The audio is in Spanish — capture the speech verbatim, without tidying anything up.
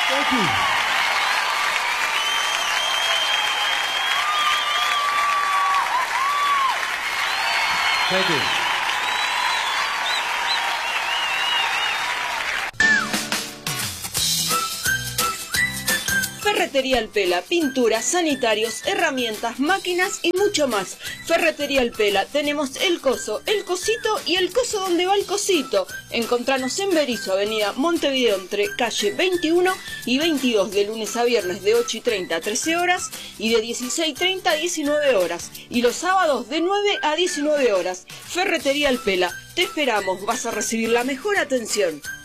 Thank you. Thank you. Ferretería El Pela, pinturas, sanitarios, herramientas, máquinas y mucho más. Ferretería El Pela, tenemos el coso, el cosito y el coso donde va el cosito. Encontranos en Berisso, avenida Montevideo, entre calle veintiuno y veintidós, de lunes a viernes de ocho y treinta a trece horas y de dieciséis y treinta a diecinueve horas. Y los sábados de nueve a diecinueve horas. Ferretería El Pela, te esperamos, vas a recibir la mejor atención.